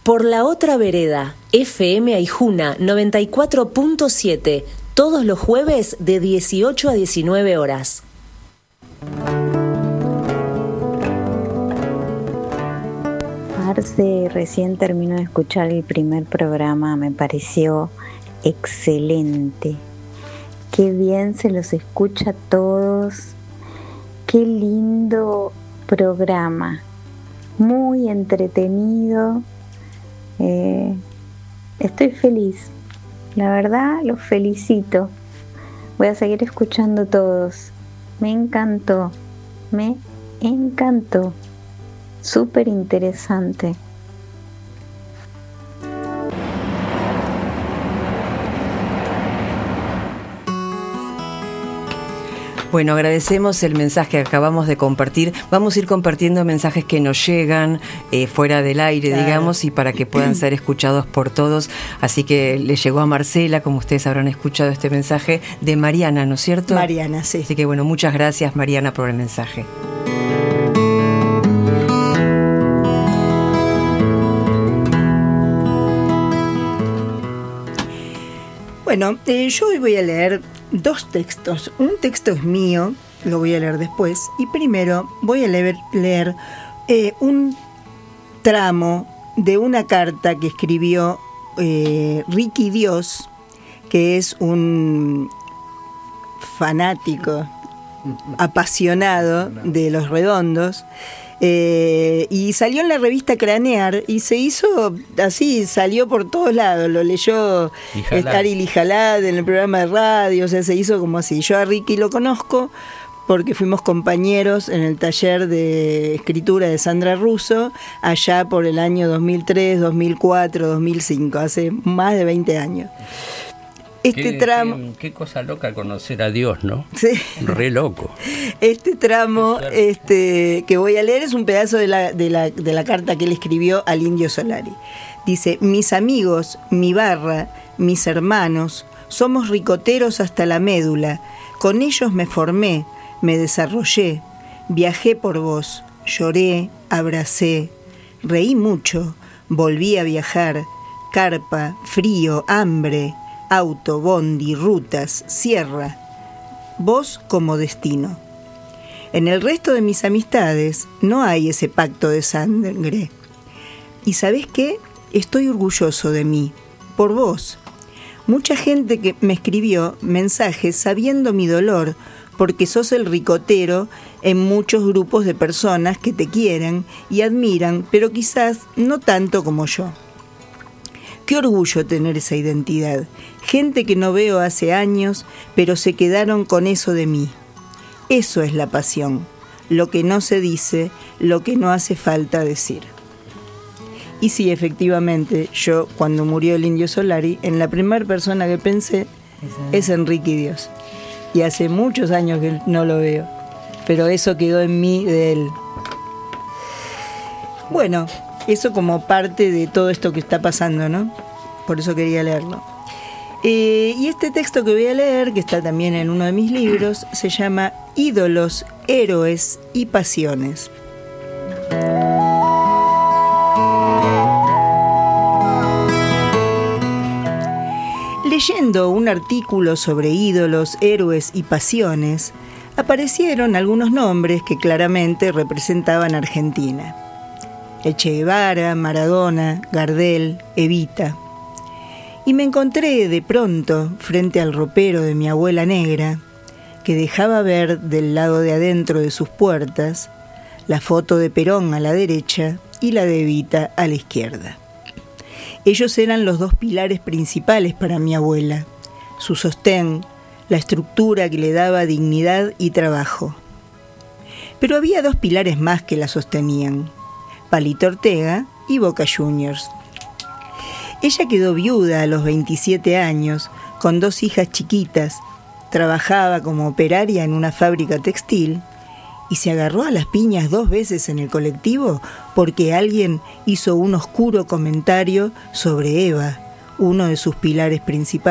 Por la otra vereda, FM Aijuna 94.7, todos los jueves de 18 a 19 horas. Marce recién terminó de escuchar el primer programa, me pareció excelente. Qué bien se los escucha a todos, qué lindo programa, muy entretenido. Estoy feliz, la verdad los felicito. Voy a seguir escuchando todos. Me encantó. Súper interesante. Bueno, agradecemos el mensaje que acabamos de compartir. Vamos a ir compartiendo mensajes que nos llegan fuera del aire, claro, digamos, y para que puedan ser escuchados por todos. Así que le llegó a Marcela, como ustedes habrán escuchado este mensaje, de Mariana, ¿no es cierto? Mariana, sí. Así que bueno, muchas gracias, Mariana, por el mensaje. Bueno, yo hoy voy a leer dos textos. Un texto es mío, lo voy a leer después, y primero voy a leer un tramo de una carta que escribió Ricky Dios, que es un fanático, apasionado de Los Redondos, y salió en la revista Cranear y se hizo así, salió por todos lados, lo leyó Ariel Ijalad en el programa de radio, o sea, se hizo como así. Yo a Ricky lo conozco porque fuimos compañeros en el taller de escritura de Sandra Russo allá por el año 2003, 2004, 2005, hace más de 20 años. Qué cosa loca conocer a Dios, ¿no? Sí. Re loco. Este tramo que voy a leer es un pedazo de la carta que él escribió al Indio Solari. Dice: mis amigos, mi barra, mis hermanos, somos ricoteros hasta la médula. Con ellos me formé, me desarrollé, viajé por vos, lloré, abracé, reí mucho, volví a viajar, carpa, frío, hambre, auto, bondi, rutas, sierra, vos como destino. En el resto de mis amistades no hay ese pacto de sangre. ¿Y sabés qué? Estoy orgulloso de mí, por vos. Mucha gente que me escribió mensajes sabiendo mi dolor, porque sos el ricotero en muchos grupos de personas que te quieren y admiran, pero quizás no tanto como yo. Qué orgullo tener esa identidad. Gente que no veo hace años, pero se quedaron con eso de mí. Eso es la pasión. Lo que no se dice, lo que no hace falta decir. Y sí, efectivamente, yo cuando murió el Indio Solari, en la primera persona que pensé es en Ricky Dios. Y hace muchos años que no lo veo. Pero eso quedó en mí de él. Bueno, eso como parte de todo esto que está pasando, ¿no? Por eso quería leerlo. Y este texto que voy a leer, que está también en uno de mis libros, se llama Ídolos, Héroes y Pasiones. Leyendo un artículo sobre ídolos, héroes y pasiones, aparecieron algunos nombres que claramente representaban a Argentina. El Che Guevara, Maradona, Gardel, Evita. Y me encontré de pronto frente al ropero de mi abuela negra, que dejaba ver del lado de adentro de sus puertas la foto de Perón a la derecha y la de Evita a la izquierda. Ellos eran los dos pilares principales para mi abuela, su sostén, la estructura que le daba dignidad y trabajo. Pero había dos pilares más que la sostenían: Palito Ortega y Boca Juniors. Ella quedó viuda a los 27 años, con dos hijas chiquitas, trabajaba como operaria en una fábrica textil y se agarró a las piñas 2 veces en el colectivo porque alguien hizo un oscuro comentario sobre Eva, uno de sus pilares principales.